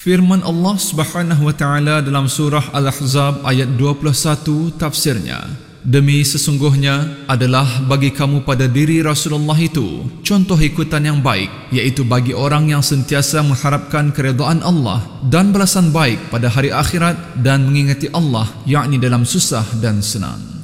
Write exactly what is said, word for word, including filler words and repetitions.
Firman Allah Subhanahu wa taala dalam surah Al-Ahzab ayat dua puluh satu tafsirnya, demi sesungguhnya adalah bagi kamu pada diri Rasulullah itu contoh ikutan yang baik, iaitu bagi orang yang sentiasa mengharapkan keredaan Allah dan balasan baik pada hari akhirat dan mengingati Allah, yakni dalam susah dan senang.